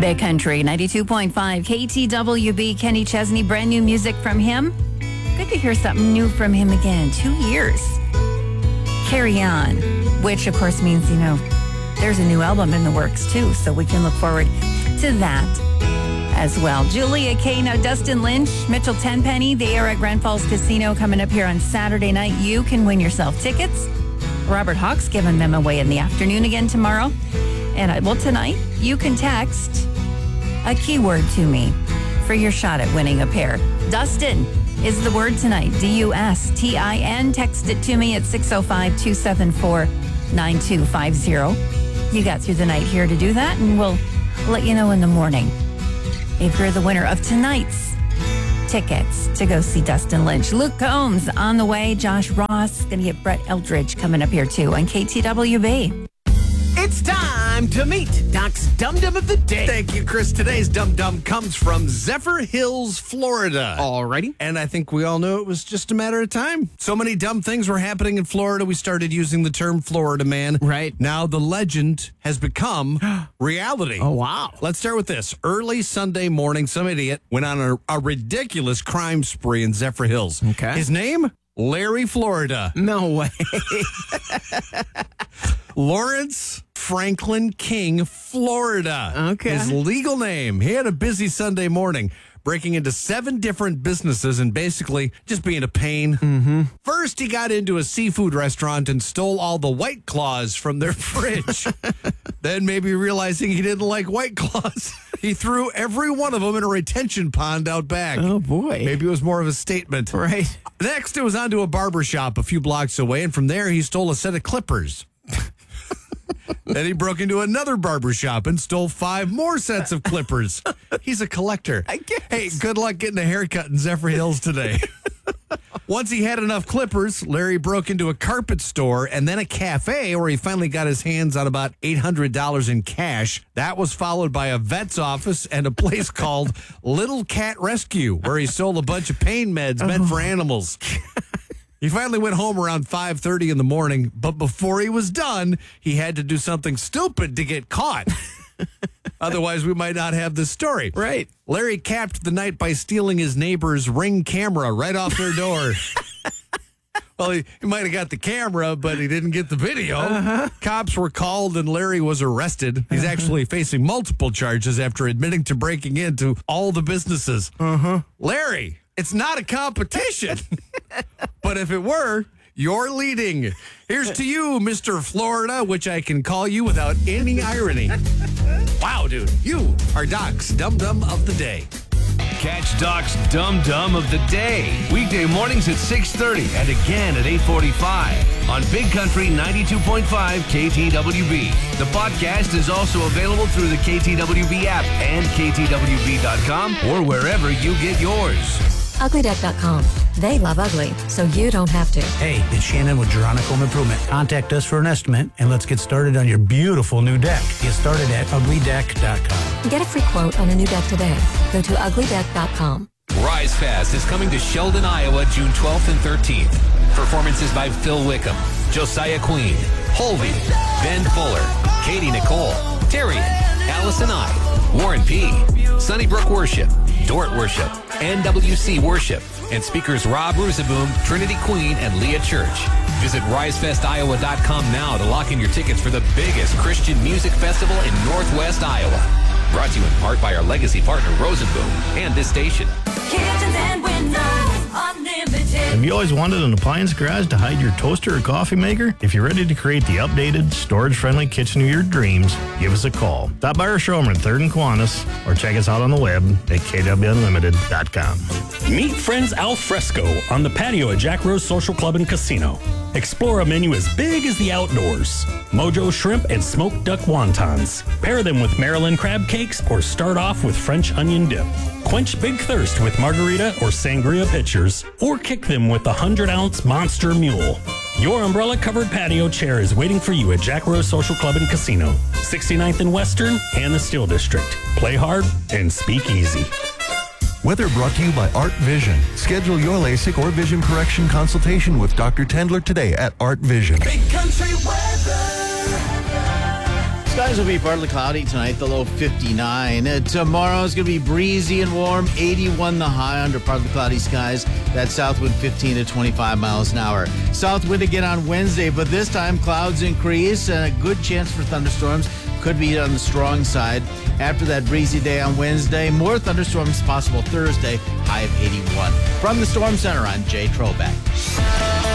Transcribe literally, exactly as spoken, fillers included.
Big Country, ninety-two point five K T W B. Kenny Chesney, brand new music from him. Good to hear something new from him again. Two years. Carry On, which of course means, you know, there's a new album in the works too, so we can look forward to that as well. Julia Kano, Dustin Lynch, Mitchell Tenpenny, they are at Grand Falls Casino coming up here on Saturday night. You can win yourself tickets. Robert Hawk's giving them away in the afternoon again tomorrow. And I, well, tonight, you can text a keyword to me for your shot at winning a pair. Dustin is the word tonight. D U S T I N. Text it to me at six oh five, two seven four, nine two five zero. You got through the night here to do that, and we'll let you know in the morning if you're the winner of tonight's tickets to go see Dustin Lynch. Luke Combs on the way. Josh Ross. Going to get Brett Eldridge coming up here too on K T W B. It's time to meet Doc's Dum Dum of the Day. Thank you, Chris. Today's Dum Dum comes from Zephyr Hills, Florida. Alrighty. And I think we all knew it was just a matter of time. So many dumb things were happening in Florida, we started using the term Florida man. Right. Now the legend has become reality. Oh, wow. Let's start with this. Early Sunday morning, some idiot went on a, a ridiculous crime spree in Zephyr Hills. Okay. His name? Larry Florida. No way. Lawrence Franklin King, Florida. Okay. His legal name. He had a busy Sunday morning, breaking into seven different businesses and basically just being a pain. Mm-hmm. First, he got into a seafood restaurant and stole all the White Claws from their fridge. Then, maybe realizing he didn't like White Claws, he threw every one of them in a retention pond out back. Oh, boy. Maybe it was more of a statement. Right. Next, it was onto a barber shop a few blocks away, and from there, he stole a set of clippers. Then he broke into another barber shop and stole five more sets of clippers. He's a collector. I guess. Hey, good luck getting a haircut in Zephyr Hills today. Once he had enough clippers, Larry broke into a carpet store and then a cafe where he finally got his hands on about eight hundred dollars in cash. That was followed by a vet's office and a place called Little Cat Rescue, where he sold a bunch of pain meds meant for animals. He finally went home around five thirty in the morning, but before he was done, he had to do something stupid to get caught. Otherwise, we might not have this story. Right. Larry capped the night by stealing his neighbor's Ring camera right off their door. Well, he, he might have got the camera, but he didn't get the video. Uh-huh. Cops were called and Larry was arrested. He's uh-huh. actually facing multiple charges after admitting to breaking into all the businesses. Uh-huh. Larry, it's not a competition. But if it were, you're leading. Here's to you, Mister Florida, which I can call you without any irony. Wow, dude, you are Doc's Dum Dum of the Day. Catch Doc's Dum Dum of the Day weekday mornings at six thirty and again at eight forty-five on Big Country ninety-two point five K T W B. The podcast is also available through the K T W B app and K T W B dot com or wherever you get yours. ugly deck dot com. They love ugly, so you don't have to. Hey, it's Shannon with Geronica Home Improvement. Contact us for an estimate, and let's get started on your beautiful new deck. Get started at ugly deck dot com. Get a free quote on a new deck today. Go to ugly deck dot com. Rise Fest is coming to Sheldon, Iowa, June twelfth and thirteenth. Performances by Phil Wickham, Josiah Queen, Holby, Ben Fuller, Katie Nicole, Terry, Allison I, Warren P., Sunnybrook Worship, Dort Worship, N W C Worship, and speakers Rob Rusaboom, Trinity Queen, and Leah Church. Visit rise fest iowa dot com now to lock in your tickets for the biggest Christian music festival in Northwest Iowa. Brought to you in part by our legacy partner Rosenboom and this station. Kitchens and windows, unlimited. Have you always wanted an appliance garage to hide your toaster or coffee maker? If you're ready to create the updated, storage-friendly kitchen of your dreams, give us a call. Stop by our showroom at third and Kiwanis or check us out on the web at k w unlimited dot com. Meet friends al fresco on the patio at Jack Rose Social Club and Casino. Explore a menu as big as the outdoors. Mojo shrimp and smoked duck wontons. Pair them with Maryland crab cakes or start off with French onion dip. Quench big thirst with margarita or sangria pitchers, or kick them with the one hundred ounce Monster Mule. Your umbrella-covered patio chair is waiting for you at Jack Rose Social Club and Casino, sixty-ninth and Western and the Steel District. Play hard and speak easy. Weather brought to you by Art Vision. Schedule your LASIK or vision correction consultation with Doctor Tendler today at Art Vision. Big Country weather. Skies will be partly cloudy tonight, the low fifty-nine. Uh, tomorrow is going to be breezy and warm, eighty-one the high under partly cloudy skies. That south wind fifteen to twenty-five miles an hour. South wind again on Wednesday, but this time clouds increase and a good chance for thunderstorms. Could be on the strong side. After that breezy day on Wednesday, more thunderstorms possible Thursday, high of eighty-one. From the Storm Center, I'm Jay Trobeck.